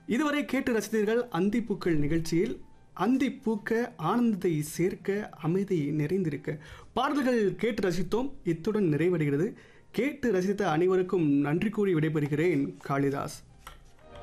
இதுவரை கேட்டு ரசித்தீர்கள் அந்திப்பூக்கள் நிகழ்ச்சியில். அந்தி பூக்க ஆனந்தத்தை சேர்க்க அமைதி நிறைந்திருக்க பாடல்கள் கேட்டு ரசித்தோம். இத்துடன் நிறைவடைகிறது. கேட்டு ரசித்த அனைவருக்கும் நன்றி கூறி விடைபெறுகிறேன் காளிதாஸ்.